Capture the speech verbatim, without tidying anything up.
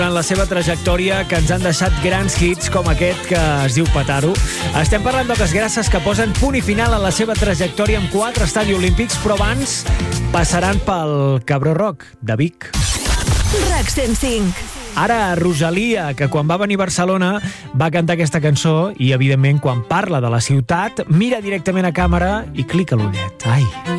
en la seva trajectòria que ens han deixat grans hits com aquest que es diu Petaro. Estem parlant d'Oques Grasses que posen punt i final a la seva trajectòria amb quatre estadis olímpics, però abans passaran pel Cabró Rock de Vic. RAC cent cinc. Ara, Rosalia, que quan va venir a Barcelona va cantar aquesta cançó i, evidentment, quan parla de la ciutat, mira directament a càmera i clica l'ullet. Ai...